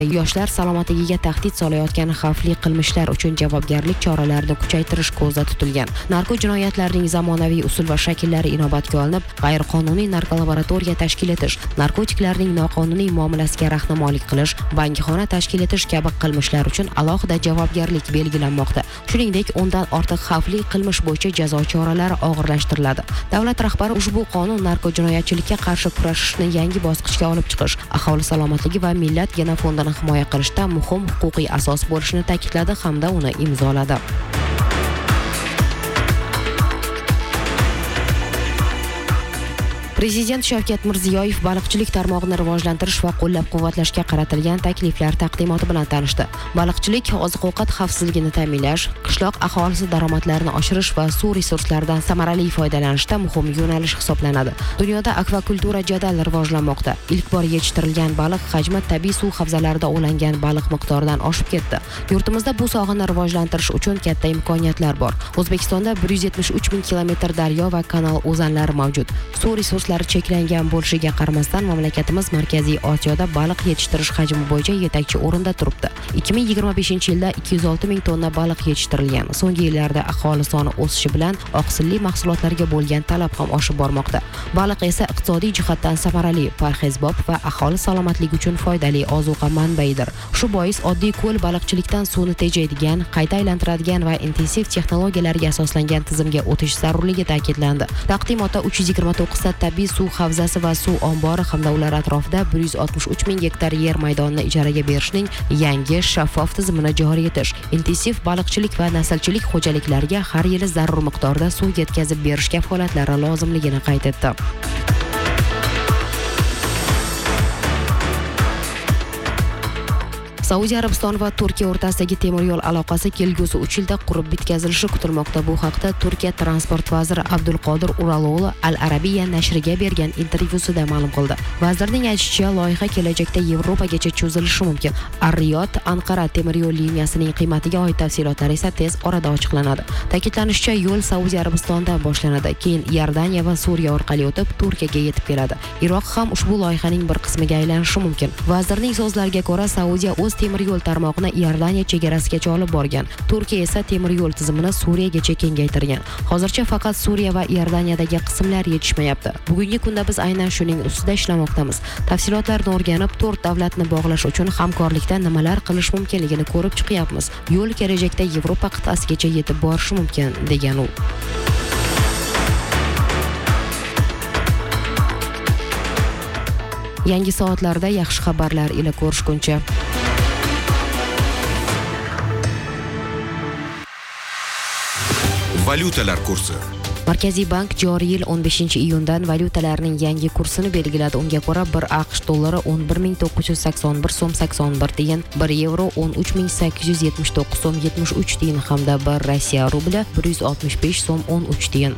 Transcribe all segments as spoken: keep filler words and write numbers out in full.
Yoshlar salomatligiga tahdid solayotgan xavfli qilmishlar uchun javobgarlik choralarini kuchaytirish ko'zda tutilgan. Narko jinoyatlarining zamonaviy usul va shakllari inobatga olinib, g'ayriqonuniy narkolaboratoriya tashkil etish, narkotiklarning noqonuniy muomalasiga rahnamolik qilish, bankxona tashkil etish kabi qilmishlar uchun alohida javobgarlik belgilanmoqda. Shuningdek, o'ndan ortiq xavfli qilmish bo'yicha jazo choralari og'irlashtiriladi. Davlat rahbari ushbu qonun narko jinoyatchilikka qarshi kurashishni yangi bosqichga olib chiqish, aholi salomatligi va millat genofondini himoya qilishda muhim huquqiy asos bo'lishini ta'kidladi hamda uni imzoladi. Prezident Shavkat Mirziyoyev baliqchilik tarmog'ini rivojlantirish va qo'llab-quvvatlashga qaratilgan takliflar taqdimoti bilan tanishdi. Baliqchilik oziq-ovqat xavfsizligini ta'minlash, qishloq aholisi daromadlarini oshirish va suv resurslaridan samarali foydalanishda muhim yo'nalish hisoblanadi. Dunyoda akvakultura jadal rivojlanmoqda. Ilk bor yetishtirilgan baliq hajmi tabiiy suv havzalarida ovlangan baliq miqdoridan oshib ketdi. Yurtimizda bu sohani rivojlantirish uchun katta imkoniyatlar bor. O'zbekistonda bir yuz yetmish uch ming kilometr daryo va kanal o'zanlari mavjud. Suv resurslari cheklangan bo'lishiga qaramasdan mamlakatimiz Markaziy Osiyoda baliq yetishtirish hajmi bo'yicha yetakchi o'rinda turibdi. ikki ming yigirma beshinchi yilda ikki yuz olti ming tonna baliq yetishtirilgan. So'nggi yillarda aholi soni o'sishi bilan oqsilli mahsulotlarga bo'lgan talab ham oshib bormoqda. Baliq esa iqtisodiy jihatdan samarali, parhezbop va aholi salomatligi uchun foydali ozuqa manbaidir. Shu bois oddiy ko'l baliqchilikdan suvni tejaydigan, qayta aylantiradigan va intensiv texnologiyalarga asoslangan tizimga o'tish zarurligi ta'kidlandi. Taqdimotda uch yuz yigirma to'qqiz ta tabiiy suv havzasi va suv ombori hamda ular atrofida bir yuz oltmish uch ming gektar yer maydonini ijaraga berishning yangi shaffof tizimini joriy etish, intensiv baliqchilik va naslchilik xo'jaliklariga har yili zarur miqdorda suv yetkazib berish kafolatlari lozimligini qayd etdi. Saudiya Arabistoni va Turkiya o'rtasidagi temir yo'l aloqasi kelgusi uch yilda qurib bitkazilishi kutilmoqda. Bu haqda Turkiya transport vaziri Abdulqodir Uraloğlu Al Arabiya nashriga bergan intervyusida ma'lum qildi. Vazirning aytishicha, loyiha kelajakda Yevropagacha cho'zilishi mumkin. Ar-Riyod Anqara temir yo'l liniyasining qiymatiga oid tafsilotlar esa tez orada ochiqlanadi. Ta'kidlanishicha, yo'l Saudiya Arabistonidan boshlanadi, keyin Iordaniya va Suriya orqali o'tib Turkiyaga yetib keladi. Iroq ham ushbu loyihaning bir qismiga aylanishi mumkin. Vazirning so'zlariga ko'ra, Saudiya o'z temir yo'l tarmog'ini Iordaniya chegarasigacha olib borgan. Turkiya esa temir yo'l tizimini Suriyagacha kengaytirgan. Hozircha faqat Suriya va Iordaniyadagi qismlar yetishmayapti. Bugungi kunda biz aynan shuning ustida ishlamoqdamiz. Tafsilotlarni o'rganib, to'rt davlatni bog'lash uchun hamkorlikda nimalar qilish mumkinligini ko'rib chiqyapmiz. Yo'l kelajakda Yevropa qit'asigacha yetib borishi mumkin, degan u. Yangi soatlarda yaxshi xabarlar ila ko'rishguncha. Valyutalar kursi. Markaziy bank joriy yil o'n beshinchi iyundan valyutalarning yangi kursini belgiladi. Unga ko'ra bir AQSh dollari o'n bir ming to'qqiz yuz sakson bir so'm sakson bir tiyin, bir yevro o'n uch ming sakkiz yuz yetmish to'qqiz so'm yetmish uch tiyin hamda bir Rossiya rubli bir yuz oltmish besh so'm o'n uch tiyin.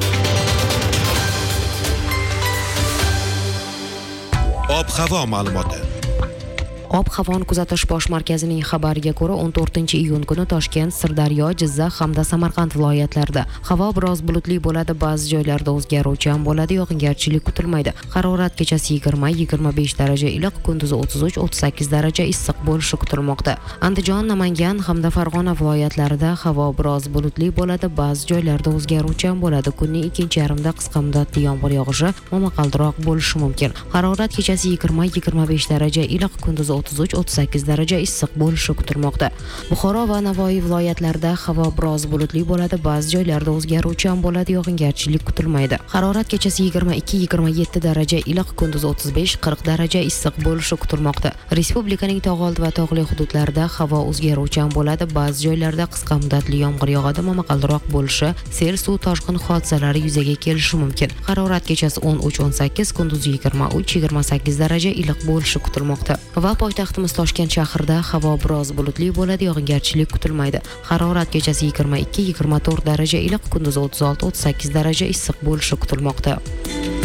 Ob-havo ma'lumoti. Ob-havoni kuzatish bosh markazining xabariga ko'ra o'n to'rtinchi iyun kuni Toshkent, Sirdaryo, Jizzax hamda Samarqand viloyatlarida havo biroz bulutli bo'ladi, ba'zi joylarda o'zgaruvchan bo'ladi, yog'ingarchilik kutilmaydi. Harorat kechasi yigirma yigirma besh daraja iliq, kunduzi o'ttiz uch o'ttiz sakkiz daraja issiq bo'lishi kutilmoqda. Andijon, Namangan hamda Farg'ona viloyatlarida havo biroz bulutli bo'ladi, ba'zi joylarda o'zgaruvchan bo'ladi. Kunning ikkinchi yarmida qisqa muddatli yomg'ir yog'ishi momaqaldiroq bo'lishi mumkin. Harorat kechasi yigirma yigirma besh daraja iliq, kunduzi o'ttiz uch o'ttiz sakkiz daraja issiq bo'lishi kutilmoqda. Buxoro va Navoiy viloyatlarida havo biroz bulutli bo'ladi, ba'zi joylarda o'zgaruvchan bo'ladi, yog'ingarchilik kutilmaydi. Harorat kechasi yigirma ikki yigirma yetti daraja iliq, kunduzi o'ttiz besh qirq daraja issiq bo'lishi kutilmoqda. Respublikaning tog'oldi va tog'li hududlarida havo o'zgaruvchan bo'ladi, ba'zi joylarda qisqa muddatli yomg'ir yog'adi, momaqaldiroq bo'lishi, sel, suv toshqin hodisalari yuzaga kelishi mumkin. Harorat kechasi o'n uch o'n sakkiz, kunduzi yigirma uch yigirma sakkiz daraja iliq bo'lishi kutilmoqda. Va poytaxtimiz Toshkent shahrida havo biroz bulutli bo'ladi, yog'ingarchilik kutilmaydi. Harorat kechasi yigirma ikki yigirma to'rt daraja iliq, kunduzi o'ttiz olti o'ttiz sakkiz daraja issiq bo'lishi kutilmoqda.